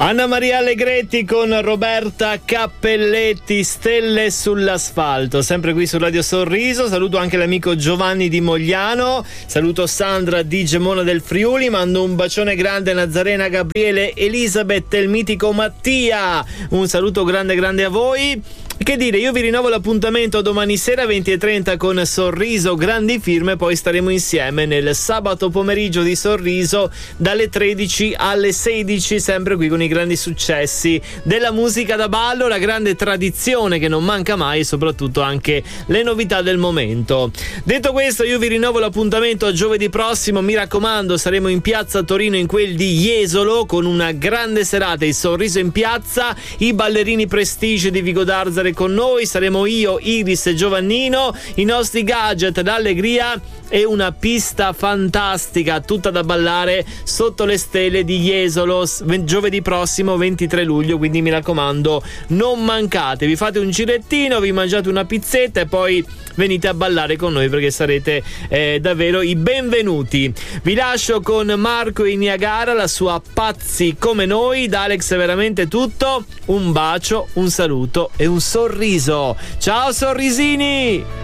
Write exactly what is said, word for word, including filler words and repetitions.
Anna Maria Allegretti con Roberta Cappelletti, Stelle sull'asfalto, sempre qui su Radio Sorriso. Saluto anche l'amico Giovanni di Mogliano, saluto Sandra di Gemona del Friuli, mando un bacione grande a Nazarena, Gabriele, Elisabeth e il mitico Mattia. Un saluto grande grande a voi. Che dire, io vi rinnovo l'appuntamento domani sera venti e trenta con Sorriso Grandi Firme, poi staremo insieme nel sabato pomeriggio di Sorriso dalle tredici alle sedici, sempre qui con i grandi successi della musica da ballo, la grande tradizione che non manca mai e soprattutto anche le novità del momento. Detto questo, io vi rinnovo l'appuntamento a giovedì prossimo, mi raccomando, saremo in piazza Torino in quel di Jesolo con una grande serata, il Sorriso in piazza, i ballerini Prestige di Vigo d'Arzare con noi, saremo io, Iris e Giovannino, i nostri gadget d'allegria e una pista fantastica tutta da ballare sotto le stelle di Jesolo giovedì prossimo ventitré luglio, quindi mi raccomando non mancate, vi fate un girettino, vi mangiate una pizzetta e poi venite a ballare con noi perché sarete eh, davvero i benvenuti. Vi lascio con Marco in Niagara, la sua Pazzi come noi. Da Alex è veramente tutto, un bacio, un saluto e un sorriso. Ciao sorrisini!